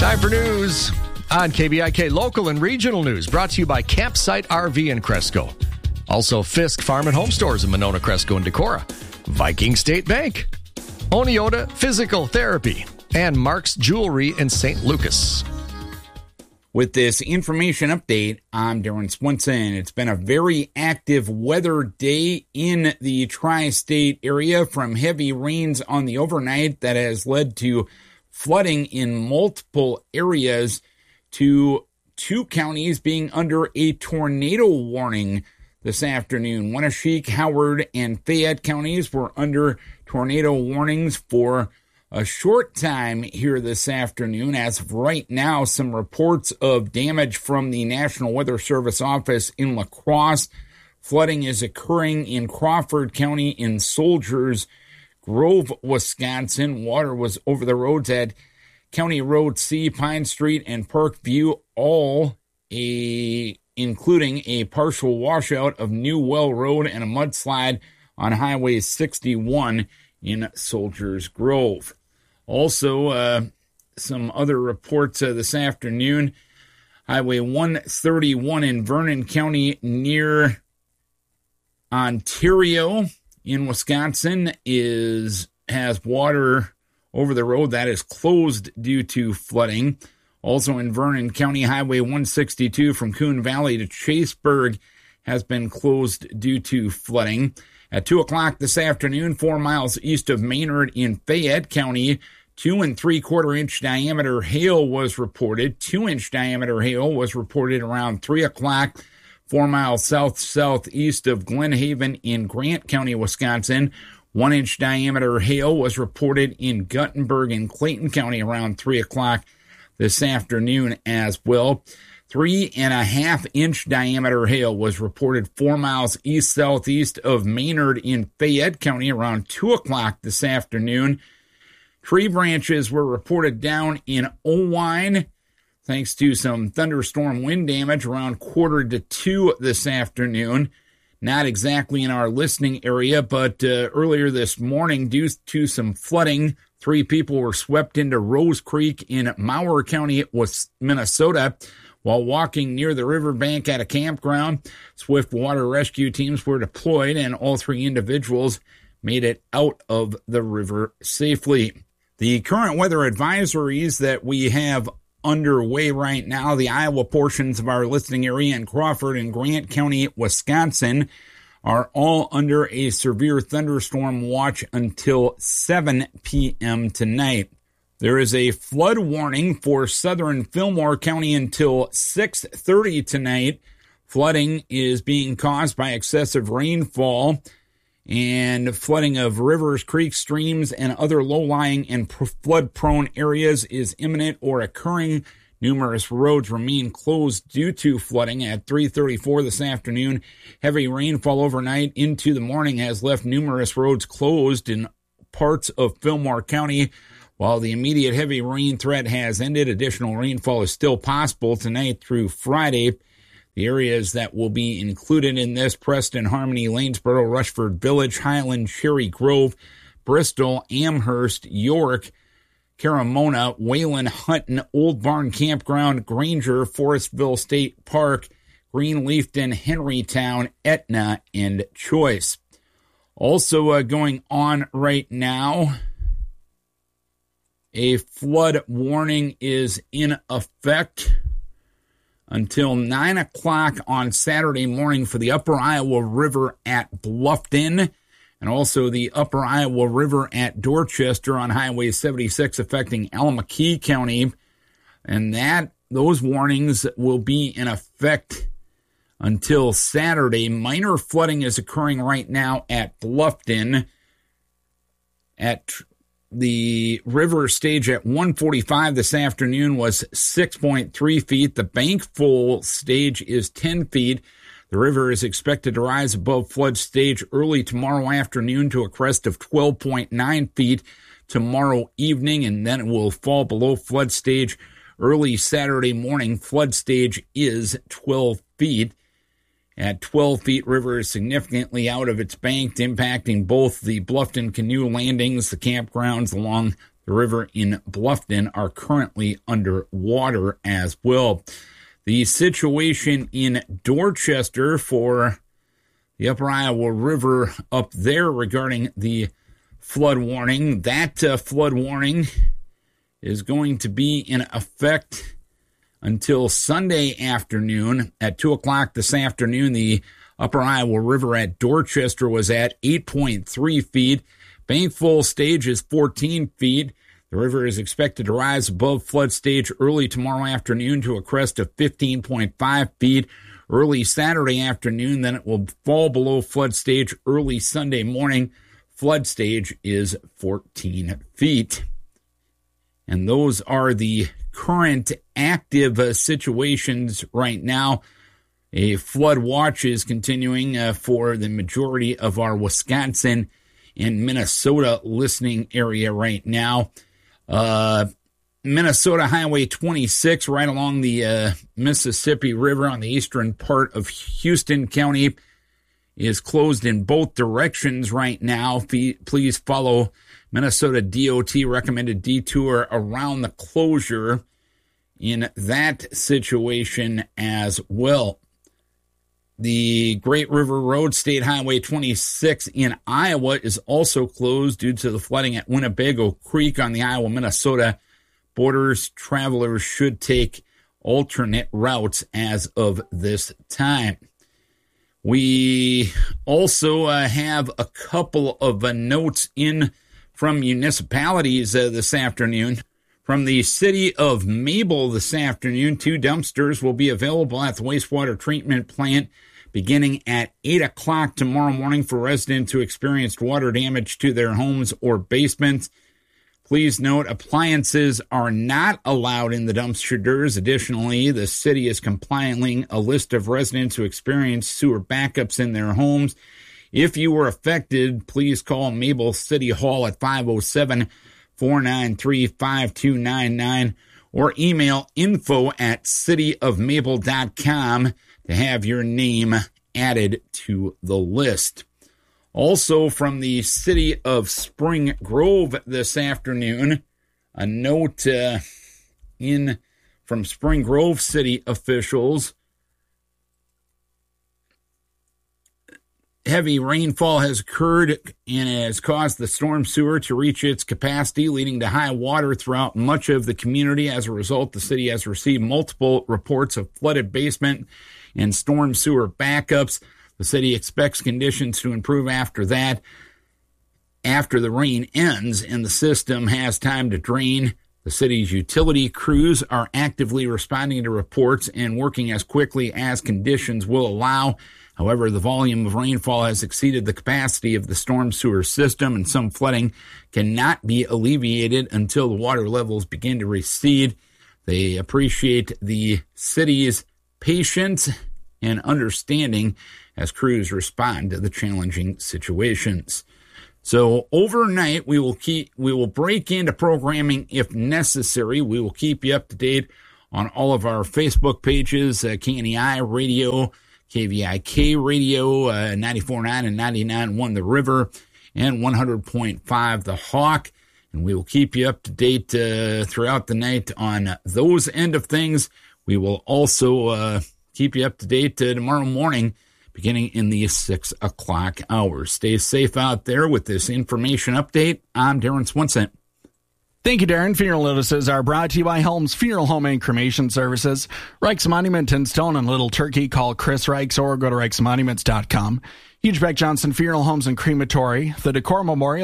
Time for news on KBIK. Local and regional news brought to you by Campsite RV in Cresco. Also, Fisk Farm and Home Stores in Monona, Cresco, and Decorah. Viking State Bank. Oneota Physical Therapy. And Mark's Jewelry in St. Lucas. With this information update, I'm Darren Swinson. It's been a very active weather day in the tri-state area, from heavy rains on the overnight that has led to flooding in multiple areas to 2 counties being under a tornado warning this afternoon. Wenatchee, Howard, and Fayette counties were under tornado warnings for a short time here this afternoon. As of right now, some reports of damage from the National Weather Service office in La Crosse. Flooding is occurring in Crawford County in Soldiers Grove, Wisconsin. Water was over the roads at County Road C, Pine Street, and Parkview, including a partial washout of New Well Road and a mudslide on Highway 61 in Soldiers Grove. Also, some other reports this afternoon. Highway 131 in Vernon County near Ontario in Wisconsin has water over the road that is closed due to flooding. Also in Vernon County, Highway 162 from Coon Valley to Chaseburg has been closed due to flooding. At 2 o'clock this afternoon, 4 miles east of Maynard in Fayette County, 2 3/4-inch diameter hail was reported. 2-inch diameter hail was reported around 3 o'clock, 4 miles southeast of Glen Haven in Grant County, Wisconsin. 1-inch diameter hail was reported in Guttenberg and Clayton County around 3 o'clock this afternoon as well. 3.5-inch diameter hail was reported 4 miles east-southeast of Maynard in Fayette County around 2 o'clock this afternoon. Tree branches were reported down in Owine thanks to some thunderstorm wind damage around 1:45 this afternoon. Not exactly in our listening area, but earlier this morning, due to some flooding, 3 people were swept into Rose Creek in Mower County, Minnesota, while walking near the riverbank at a campground. Swift water rescue teams were deployed, and all 3 individuals made it out of the river safely. The current weather advisories that we have underway right now, the Iowa portions of our listening area in Crawford and Grant County, Wisconsin, are all under a severe thunderstorm watch until 7 p.m. tonight. There is a flood warning for southern Fillmore County until 6:30 tonight. Flooding is being caused by excessive rainfall, and flooding of rivers, creeks, streams, and other low-lying and flood-prone areas is imminent or occurring. Numerous roads remain closed due to flooding. At 3:34 this afternoon, heavy rainfall overnight into the morning has left numerous roads closed in parts of Fillmore County. While the immediate heavy rain threat has ended, additional rainfall is still possible tonight through Friday. The areas that will be included in this: Preston, Harmony, Lanesboro, Rushford Village, Highland, Cherry Grove, Bristol, Amherst, York, Caramona, Wayland, Hutton, Old Barn Campground, Granger, Forestville State Park, Greenleafton, Henrytown, Etna, and Choice. Also going on right now, a flood warning is in effect until 9 o'clock on Saturday morning for the Upper Iowa River at Bluffton, and also the Upper Iowa River at Dorchester on Highway 76, affecting Alameda County. And those warnings will be in effect until Saturday. Minor flooding is occurring right now at Bluffton. At the river stage at 1:45 this afternoon was 6.3 feet. The bank full stage is 10 feet. The river is expected to rise above flood stage early tomorrow afternoon to a crest of 12.9 feet tomorrow evening, and then it will fall below flood stage early Saturday morning. Flood stage is 12 feet. At 12 feet, river is significantly out of its bank, impacting both the Bluffton canoe landings, the campgrounds along The river in Bluffton are currently underwater as well. The situation in Dorchester for the Upper Iowa River up there regarding the flood warning. That flood warning is going to be in effect until Sunday afternoon at 2 o'clock this afternoon. The Upper Iowa River at Dorchester was at 8.3 feet. Bankfull stage is 14 feet. The river is expected to rise above flood stage early tomorrow afternoon to a crest of 15.5 feet early Saturday afternoon. Then it will fall below flood stage early Sunday morning. Flood stage is 14 feet. And those are the current active situations right now. A flood watch is continuing for the majority of our Wisconsin and Minnesota listening area right now. Minnesota Highway 26 right along the Mississippi River on the eastern part of Houston County is closed in both directions right now. Please follow Minnesota DOT recommended detour around the closure in that situation as well. The Great River Road, State Highway 26 in Iowa, is also closed due to the flooding at Winnebago Creek on the Iowa-Minnesota borders. Travelers should take alternate routes as of this time. We also have a couple of notes in from municipalities this afternoon. From the city of Mabel this afternoon, 2 dumpsters will be available at the wastewater treatment plant beginning at 8 o'clock tomorrow morning for residents who experienced water damage to their homes or basements. Please note, appliances are not allowed in the dumpsters. Additionally, the city is compiling a list of residents who experienced sewer backups in their homes. If you were affected, please call Mabel City Hall at 507-493-5299 or email info@cityofmabel.com to have your name added to the list. Also from the city of Spring Grove this afternoon, a note from Spring Grove city officials. Heavy rainfall has occurred and has caused the storm sewer to reach its capacity, leading to high water throughout much of the community. As a result, the city has received multiple reports of flooded basement and storm sewer backups. The city expects conditions to improve after that, after the rain ends and the system has time to drain. The city's utility crews are actively responding to reports and working as quickly as conditions will allow. However, the volume of rainfall has exceeded the capacity of the storm sewer system, and some flooding cannot be alleviated until the water levels begin to recede. They appreciate the city's patience and understanding as crews respond to the challenging situations. So overnight, we will break into programming if necessary. We will keep you up to date on all of our Facebook pages, KNEI Radio, KVIK Radio, 94.9 and 99.1 The River, and 100.5 The Hawk. And we will keep you up to date throughout the night on those end of things. We will also keep you up to date tomorrow morning, beginning in the 6 o'clock hour. Stay safe out there with this information update. I'm Darren Swinson. Thank you, Darren. Funeral notices are brought to you by Helms Funeral Home and Cremation Services. Reich's Monument in Stone and Little Turkey. Call Chris Reichs or go to reichsmonuments.com. Hugebeck Johnson Funeral Homes and Crematory. The Decor Memorial